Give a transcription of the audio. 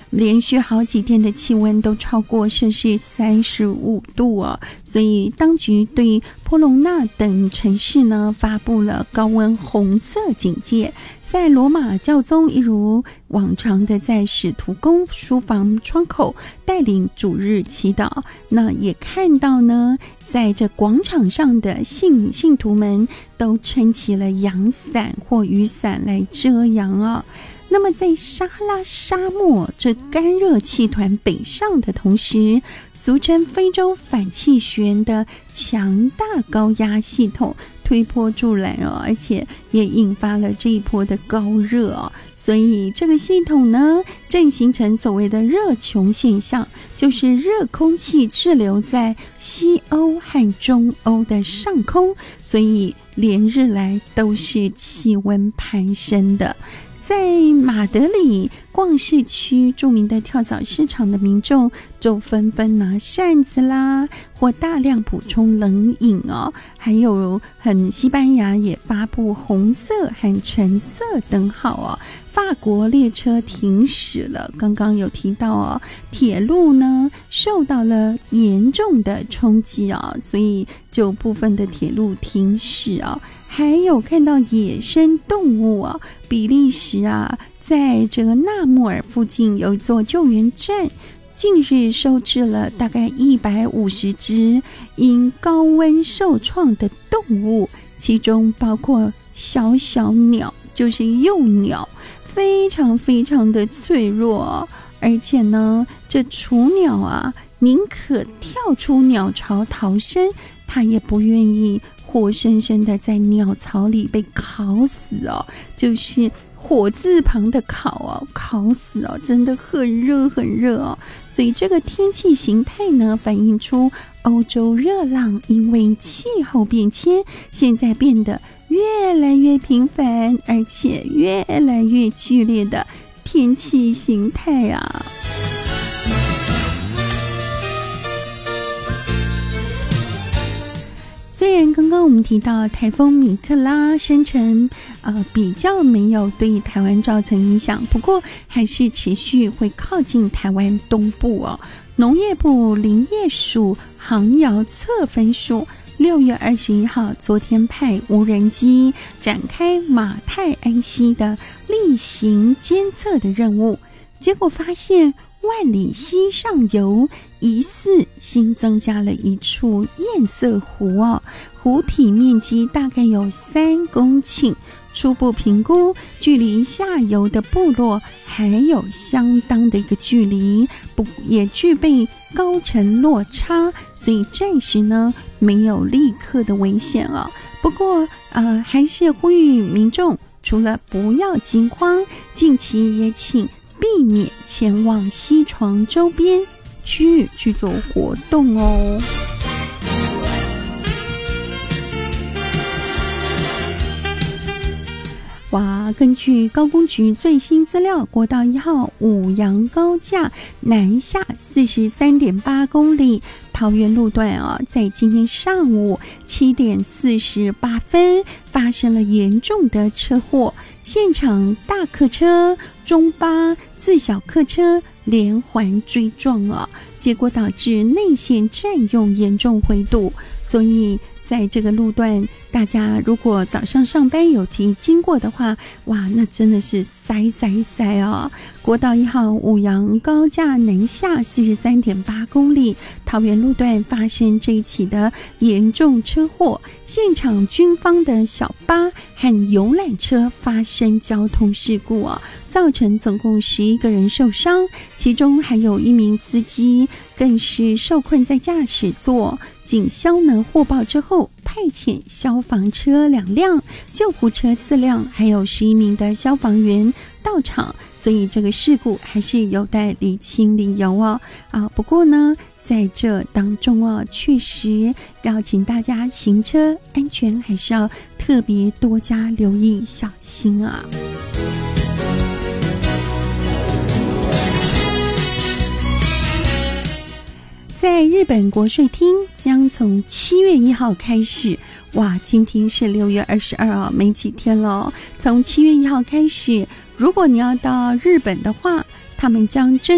连续好几天的气温都超过摄氏35度哦，所以当局对波隆纳等城市呢发布了高温红色警戒。在罗马教宗一如往常的在使徒宫书房窗口带领主日祈祷，那也看到呢，在这广场上的信徒们都撑起了阳伞或雨伞来遮阳啊。那么在撒哈拉沙漠这干热气团北上的同时，俗称非洲反气旋的强大高压系统推波助澜哦，而且也引发了这一波的高热哦，所以这个系统呢正形成所谓的热穹现象，就是热空气滞留在西欧和中欧的上空，所以连日来都是气温攀升的。在马德里逛市区著名的跳蚤市场的民众就纷纷拿扇子啦，或大量补充冷饮哦，还有西班牙也发布红色和橙色灯号哦。法国列车停驶了，刚刚有提到哦，铁路呢受到了严重的冲击啊，所以就部分的铁路停驶啊。还有看到野生动物啊，比利时啊，在这个纳穆尔附近有一座救援站，近日收治了大概150只因高温受创的动物，其中包括小鸟，就是幼鸟，非常非常的脆弱，而且呢，这雏鸟啊，宁可跳出鸟巢逃生，它也不愿意活生生的在鸟巢里被烤死哦，就是火字旁的烤哦，烤死哦，真的很热很热哦。所以这个天气形态呢，反映出欧洲热浪因为气候变迁，现在变得越来越频繁，而且越来越剧烈的天气形态啊。虽然刚刚我们提到台风米克拉生成比较没有对台湾造成影响，不过还是持续会靠近台湾东部哦。农业部林业署航遥测分署6月21号昨天派无人机展开马泰安溪的例行监测的任务，结果发现万里溪上游疑似新增加了一处堰塞湖哦，湖体面积大概有3公顷，初步评估距离下游的部落还有相当的一个距离，也具备高沉落差，所以暂时呢没有立刻的危险了。不过还是呼吁民众除了不要惊慌，近期也请避免前往溪床周边区域去做活动哦。哇，根据高工局最新资料，国道1号五杨高架南下43.8公里桃园路段在今天上午7点48分发生了严重的车祸，现场大客车、中巴、自小客车连环追撞结果导致内线占用严重回堵，所以在这个路段，大家如果早上上班有经过的话，哇，那真的是塞哦。国道1号五杨高架南下43.8公里桃园路段发生这一起的严重车祸，现场军方的小巴和游览车发生交通事故造成总共11个人受伤，其中还有1名司机更是受困在驾驶座。警消呢获报之后，派遣消防车2辆、救护车4辆，还有11名的消防员到场，所以这个事故还是有待厘清理由不过呢，在这当中确实要请大家行车安全还是要特别多加留意小心在日本国税厅将从7月1号开始，哇，今天是6月22号，没几天了。从7月1号开始，如果你要到日本的话，他们将针